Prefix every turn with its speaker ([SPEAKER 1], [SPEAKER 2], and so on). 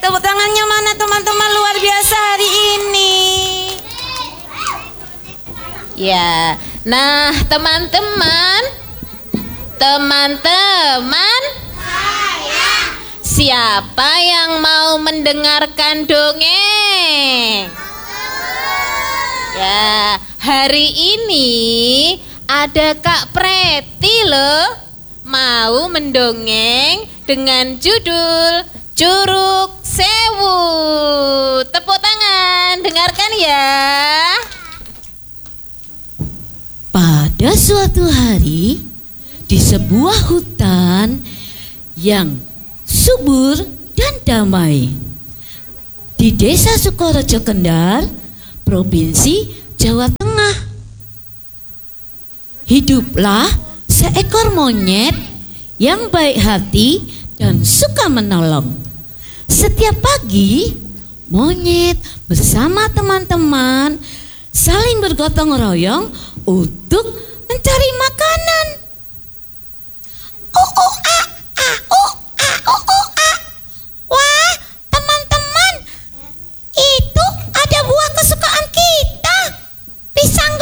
[SPEAKER 1] Tepuk tangannya mana teman-teman, luar biasa hari ini.
[SPEAKER 2] Ya, nah teman-teman, siapa yang mau mendengarkan dongeng? Ya, hari ini ada Kak Preti loh, mau mendongeng dengan judul Curug Sewu. Tepuk tangan, dengarkan ya.
[SPEAKER 3] Pada suatu hari di sebuah hutan yang subur dan damai di Desa Sukorejo Kendal, Provinsi Jawa Tengah, hiduplah seekor monyet yang baik hati dan suka menolong. Setiap pagi, monyet bersama teman-teman saling bergotong royong untuk mencari makanan. Wah, teman-teman, itu ada buah kesukaan kita, pisang